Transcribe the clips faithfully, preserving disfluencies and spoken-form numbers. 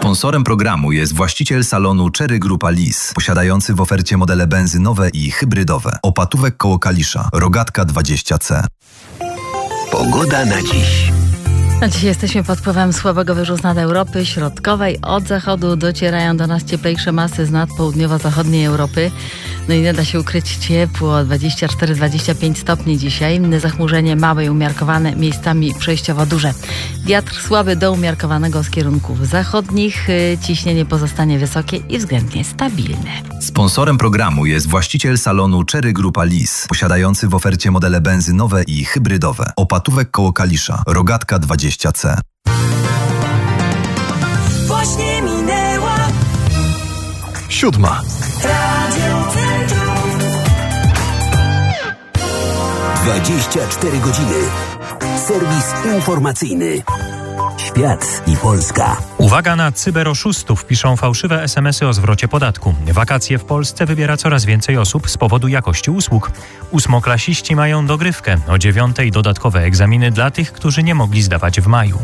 Sponsorem programu jest właściciel salonu Chery Grupa Lis, posiadający w ofercie modele benzynowe i hybrydowe. Opatówek koło Kalisza, Rogatka dwadzieścia C. Pogoda na dziś. A dzisiaj jesteśmy pod wpływem słabego wyżu z nad Europy Środkowej. Od zachodu docierają do nas cieplejsze masy z nad południowo-zachodniej Europy. No i nie da się ukryć ciepło, dwadzieścia cztery do dwudziestu pięciu stopni dzisiaj. Zachmurzenie małe i umiarkowane, miejscami przejściowo duże. Wiatr słaby do umiarkowanego z kierunków zachodnich. Ciśnienie pozostanie wysokie i względnie stabilne. Sponsorem programu jest właściciel salonu Chery Grupa Lis, posiadający w ofercie modele benzynowe i hybrydowe. Opatówek koło Kalisza, Rogatka dwadzieścia C. Właśnie minęła siódma. Radio Centrum. dwadzieścia cztery godziny. Serwis informacyjny. Świat i Polska. Uwaga na cyberoszustów. Piszą fałszywe es em esy o zwrocie podatku. Wakacje w Polsce wybiera coraz więcej osób z powodu jakości usług. Ósmoklasiści mają dogrywkę. O dziewiątej dodatkowe egzaminy dla tych, którzy nie mogli zdawać w maju.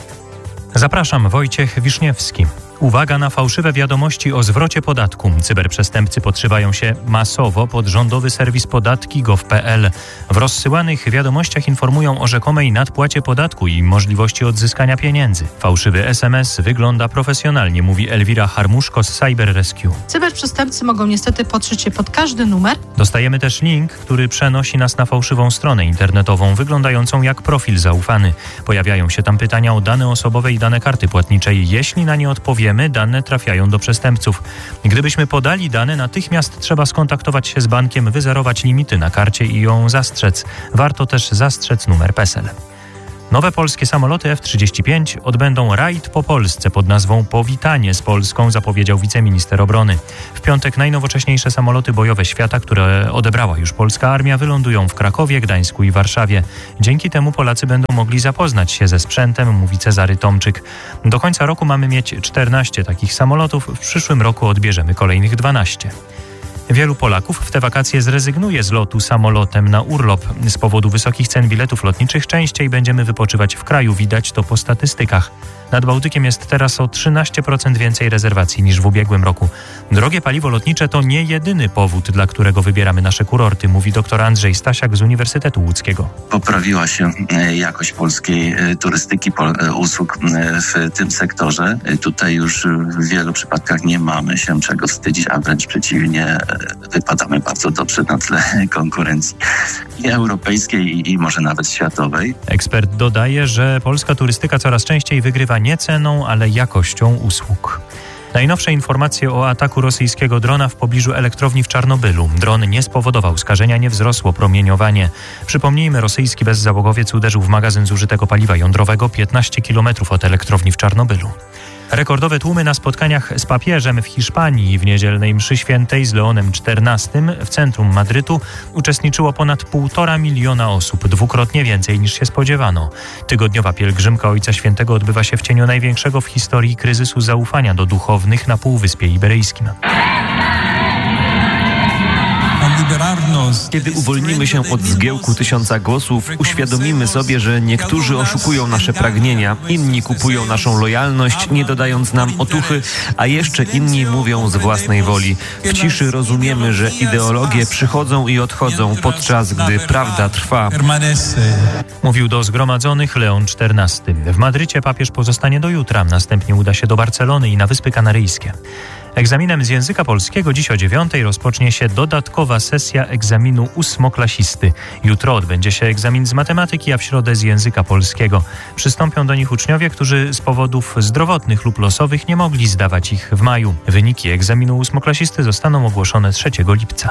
Zapraszam, Wojciech Wiszniewski. Uwaga na fałszywe wiadomości o zwrocie podatku. Cyberprzestępcy podszywają się masowo pod rządowy serwis podatki kropka gov kropka pe el. W rozsyłanych wiadomościach informują o rzekomej nadpłacie podatku i możliwości odzyskania pieniędzy. Fałszywy es em es wygląda profesjonalnie, mówi Elwira Harmuszko z Cyber Rescue. Cyberprzestępcy mogą niestety podszyć się pod każdy numer. Dostajemy też link, który przenosi nas na fałszywą stronę internetową, wyglądającą jak profil zaufany. Pojawiają się tam pytania o dane osobowe i dane karty płatniczej. Jeśli na nie odpowiemy, dane trafiają do przestępców. Gdybyśmy podali dane, natychmiast trzeba skontaktować się z bankiem, wyzerować limity na karcie i ją zastrzec. Warto też zastrzec numer PESEL. Nowe polskie samoloty F trzydzieści pięć odbędą rajd po Polsce pod nazwą Powitanie z Polską, zapowiedział wiceminister obrony. W piątek najnowocześniejsze samoloty bojowe świata, które odebrała już polska armia, wylądują w Krakowie, Gdańsku i Warszawie. Dzięki temu Polacy będą mogli zapoznać się ze sprzętem, mówi Cezary Tomczyk. Do końca roku mamy mieć czternaście takich samolotów, w przyszłym roku odbierzemy kolejnych dwanaście. Wielu Polaków w te wakacje zrezygnuje z lotu samolotem na urlop. Z powodu wysokich cen biletów lotniczych częściej będziemy wypoczywać w kraju, widać to po statystykach. Nad Bałtykiem jest teraz o trzynaście procent więcej rezerwacji niż w ubiegłym roku. Drogie paliwo lotnicze to nie jedyny powód, dla którego wybieramy nasze kurorty, mówi dr Andrzej Stasiak z Uniwersytetu Łódzkiego. Poprawiła się jakość polskiej turystyki, usług w tym sektorze. Tutaj już w wielu przypadkach nie mamy się czego wstydzić, a wręcz przeciwnie, wypadamy bardzo dobrze na tle konkurencji i europejskiej, i może nawet światowej. Ekspert dodaje, że polska turystyka coraz częściej wygrywa nie ceną, ale jakością usług. Najnowsze informacje o ataku rosyjskiego drona w pobliżu elektrowni w Czarnobylu. Dron nie spowodował skażenia, nie wzrosło promieniowanie. Przypomnijmy, rosyjski bezzałogowiec uderzył w magazyn zużytego paliwa jądrowego piętnaście kilometrów od elektrowni w Czarnobylu. Rekordowe tłumy na spotkaniach z papieżem w Hiszpanii. W niedzielnej mszy świętej z Leonem czternastym w centrum Madrytu uczestniczyło ponad półtora miliona osób, dwukrotnie więcej niż się spodziewano. Tygodniowa pielgrzymka Ojca Świętego odbywa się w cieniu największego w historii kryzysu zaufania do duchownych na Półwyspie Iberyjskim. Kiedy uwolnimy się od zgiełku tysiąca głosów, uświadomimy sobie, że niektórzy oszukują nasze pragnienia, inni kupują naszą lojalność, nie dodając nam otuchy, a jeszcze inni mówią z własnej woli. W ciszy rozumiemy, że ideologie przychodzą i odchodzą, podczas gdy prawda trwa. Mówił do zgromadzonych Leon czternasty. W Madrycie papież pozostanie do jutra, następnie uda się do Barcelony i na Wyspy Kanaryjskie. Egzaminem z języka polskiego dziś o dziewiątej rozpocznie się dodatkowa sesja egzaminu ósmoklasisty. Jutro odbędzie się egzamin z matematyki, a w środę z języka polskiego. Przystąpią do nich uczniowie, którzy z powodów zdrowotnych lub losowych nie mogli zdawać ich w maju. Wyniki egzaminu ósmoklasisty zostaną ogłoszone trzeciego lipca.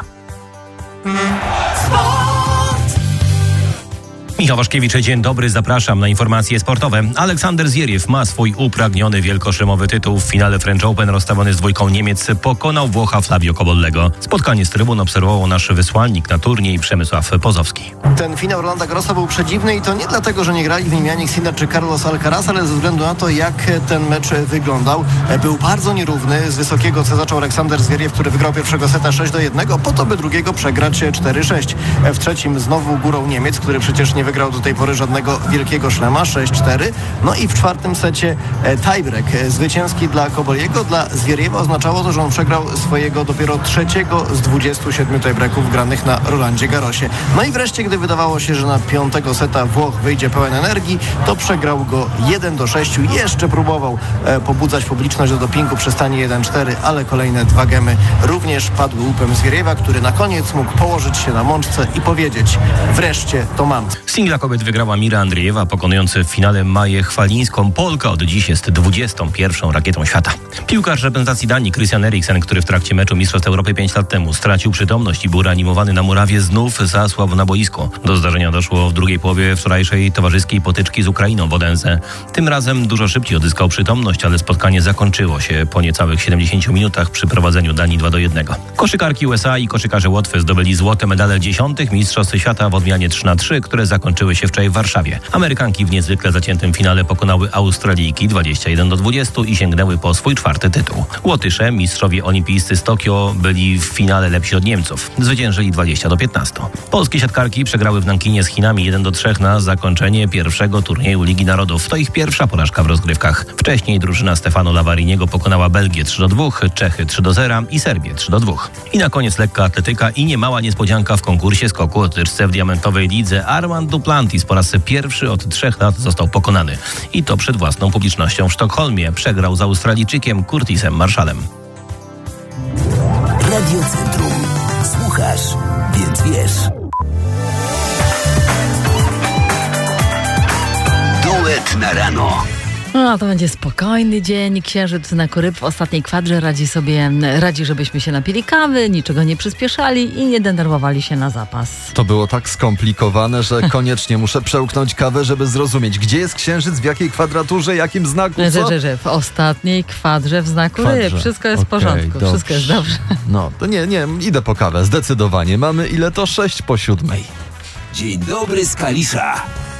Michał Waszkiewicz, dzień dobry, zapraszam na informacje sportowe. Aleksander Zieriew ma swój upragniony wielkoszemowy tytuł. W finale French Open rozstawiony z dwójką Niemiec pokonał Włocha Flavio Cobollego. Spotkanie z trybun obserwował nasz wysłannik na turniej Przemysław Pozowski. Ten finał Rolanda Garrosa był przedziwny i to nie dlatego, że nie grali w nim Jannik Sinner czy Carlos Alcaraz, ale ze względu na to, jak ten mecz wyglądał. Był bardzo nierówny. Z wysokiego C zaczął Aleksander Zieriew, który wygrał pierwszego seta sześć do jednego, po to by drugiego przegrać cztery sześć. W trzecim znowu górą Niemiec, który przecież nie wygrał wygrał do tej pory żadnego wielkiego szlema, sześć cztery. No i w czwartym secie e, tiebreak e, zwycięski dla Koboliego. Dla Zwieriewa oznaczało to, że on przegrał swojego dopiero trzeciego z dwudziestu siedmiu tiebreaków granych na Rolandzie Garrosie. No i wreszcie, gdy wydawało się, że na piątego seta Włoch wyjdzie pełen energii, to przegrał go jeden do sześciu. Jeszcze próbował e, pobudzać publiczność do dopingu przy stanie jeden cztery, ale kolejne dwa gemy również padły łupem Zwieriewa, który na koniec mógł położyć się na mączce i powiedzieć: wreszcie to mam. Singla kobiet wygrała Mira Andriejewa, pokonujący w finale Maję Chwalińską. Polka od dziś jest dwudziestą pierwszą rakietą świata. Piłkarz reprezentacji Danii Christian Eriksen, który w trakcie meczu Mistrzostw Europy pięć lat temu stracił przytomność i był reanimowany na murawie, znów zasłabł na boisku. Do zdarzenia doszło w drugiej połowie wczorajszej towarzyskiej potyczki z Ukrainą w Odense. Tym razem dużo szybciej odzyskał przytomność, ale spotkanie zakończyło się po niecałych siedemdziesięciu minutach przy prowadzeniu Danii dwa do jednego. Koszykarki U S A i koszykarze Łotwy zdobyli złote medale dziesiątych Mistrzostw Świata w odmianie trzy na trzy, które zakończyły się wczoraj w Warszawie. Amerykanki w niezwykle zaciętym finale pokonały Australijki dwadzieścia jeden do dwudziestu i sięgnęły po swój czwarty tytuł. Łotysze, mistrzowie olimpijscy z Tokio, byli w finale lepsi od Niemców. Zwyciężyli dwadzieścia do piętnastu. Polskie siatkarki przegrały w Nankinie z Chinami jeden do trzech na zakończenie pierwszego turnieju Ligi Narodów. To ich pierwsza porażka w rozgrywkach. Wcześniej drużyna Stefano Lavariniego pokonała Belgię trzy do dwóch, Czechy trzy do zera i Serbię trzy do dwóch. I na koniec lekka atletyka i niemała niespodzianka w konkursie skoku o tyczce w diamentowej lidze. Armand Duplantis po raz pierwszy od trzech lat został pokonany. I to przed własną publicznością w Sztokholmie. Przegrał z Australijczykiem Curtisem Marshallem. Radio Centrum. Słuchasz, więc wiesz. Duet na rano. No, to będzie spokojny dzień. Księżyc na Kuryb w ostatniej kwadrze radzi sobie, radzi, żebyśmy się napili kawy, niczego nie przyspieszali i nie denerwowali się na zapas. To było tak skomplikowane, że koniecznie muszę przełknąć kawę, żeby zrozumieć, gdzie jest księżyc, w jakiej kwadraturze, jakim znaku, co? Że, że, że w ostatniej kwadrze w znaku Kwadrze. ryb. Wszystko jest Okej, w porządku, dobrze. wszystko jest dobrze. No, to nie, nie, idę po kawę, zdecydowanie. Mamy ile to? Sześć po siódmej. Dzień dobry z Kalisza.